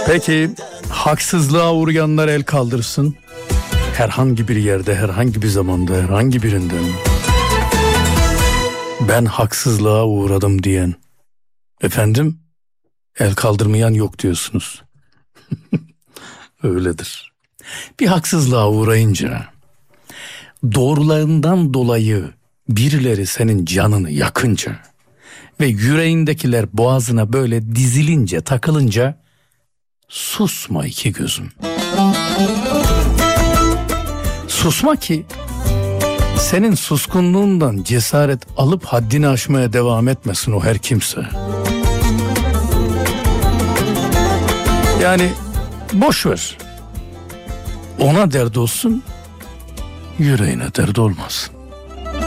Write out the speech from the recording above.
Peki haksızlığa uğrayanlar el kaldırsın. Herhangi bir yerde, herhangi bir zamanda, herhangi birinden. Ben haksızlığa uğradım diyen. Efendim, el kaldırmayan yok diyorsunuz. Öyledir. Bir haksızlığa uğrayınca, doğrularından dolayı birileri senin canını yakınca ve yüreğindekiler boğazına böyle dizilince, takılınca susma iki gözüm. Susma ki senin suskunluğundan cesaret alıp haddini aşmaya devam etmesin o her kimse. Yani boş ver. Ona dert olsun, yüreğine dert olmasın.